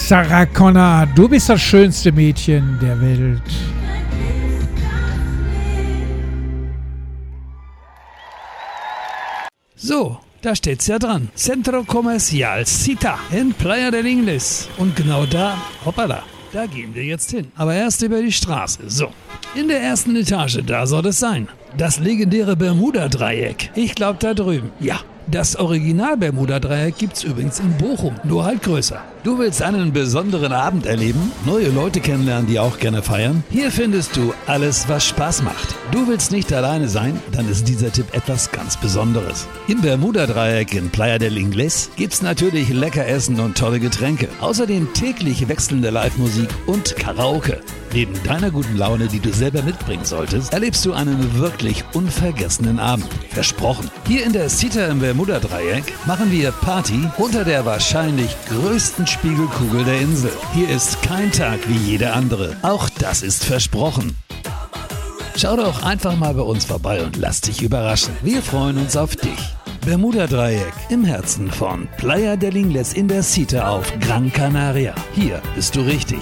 Sarah Connor, du bist das schönste Mädchen der Welt. So, da steht's ja dran. Centro Comercial Cita in Playa del Ingles. Und genau da, hoppala, da gehen wir jetzt hin. Aber erst über die Straße. So, in der ersten Etage, da soll es sein. Das legendäre Bermuda-Dreieck. Ich glaube da drüben. Ja, das Original-Bermuda-Dreieck gibt's übrigens in Bochum, nur halt größer. Du willst einen besonderen Abend erleben? Neue Leute kennenlernen, die auch gerne feiern? Hier findest du alles, was Spaß macht. Du willst nicht alleine sein? Dann ist dieser Tipp etwas ganz Besonderes. Im Bermuda-Dreieck in Playa del Ingles gibt's natürlich lecker Essen und tolle Getränke. Außerdem täglich wechselnde Live-Musik und Karaoke. Neben deiner guten Laune, die du selber mitbringen solltest, erlebst du einen wirklich unvergessenen Abend. Versprochen. Hier in der Cita im Bermuda-Dreieck machen wir Party unter der wahrscheinlich größten Spiegelkugel der Insel. Hier ist kein Tag wie jeder andere. Auch das ist versprochen. Schau doch einfach mal bei uns vorbei und lass dich überraschen. Wir freuen uns auf dich. Bermuda-Dreieck im Herzen von Playa del Ingles in der Cita auf Gran Canaria. Hier bist du richtig.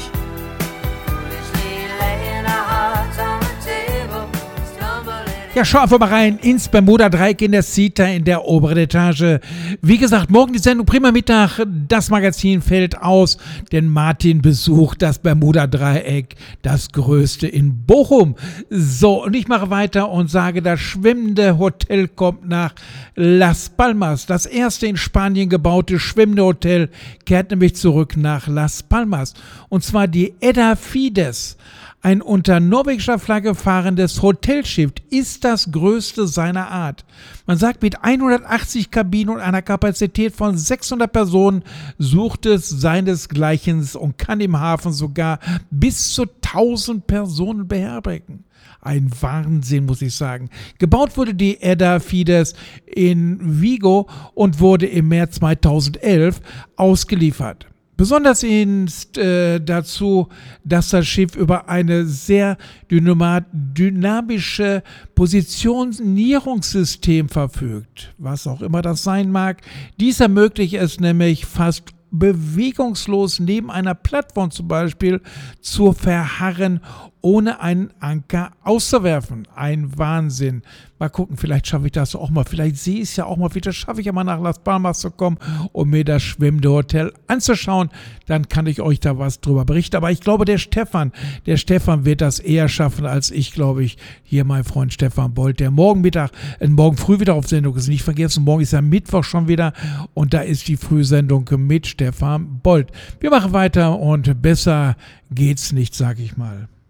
Ja, schau einfach mal rein ins Bermuda-Dreieck in der Cita in der oberen Etage. Wie gesagt, morgen die Sendung Prima Mittag. Das Magazin fällt aus, denn Martin besucht das Bermuda-Dreieck, das größte in Bochum. So, und ich mache weiter und sage, das schwimmende Hotel kommt nach Las Palmas. Das erste in Spanien gebaute schwimmende Hotel kehrt nämlich zurück nach Las Palmas. Und zwar die Edda Fides. Ein unter norwegischer Flagge fahrendes Hotelschiff ist das größte seiner Art. Man sagt, mit 180 Kabinen und einer Kapazität von 600 Personen sucht es seinesgleichen und kann im Hafen sogar bis zu 1000 Personen beherbergen. Ein Wahnsinn, muss ich sagen. Gebaut wurde die Edda Fides in Vigo und wurde im März 2011 ausgeliefert. Besonders ist dazu, dass das Schiff über eine sehr dynamische Positionierungssystem verfügt, was auch immer das sein mag. Dies ermöglicht es nämlich fast bewegungslos neben einer Plattform zum Beispiel zu verharren, ohne einen Anker auszuwerfen. Ein Wahnsinn. Mal gucken, vielleicht schaffe ich das auch mal. Vielleicht sehe ich es ja auch mal. Vielleicht schaffe ich ja mal nach Las Palmas zu kommen, um mir das schwimmende Hotel anzuschauen. Dann kann ich euch da was drüber berichten. Aber ich glaube, der Stefan wird das eher schaffen als ich, glaube ich. Hier mein Freund Stefan Bolt, der morgen früh wieder auf Sendung ist. Nicht vergessen, morgen ist ja Mittwoch schon wieder. Und da ist die Frühsendung mit Stefan Bolt. Wir machen weiter und besser geht's nicht, sage ich mal.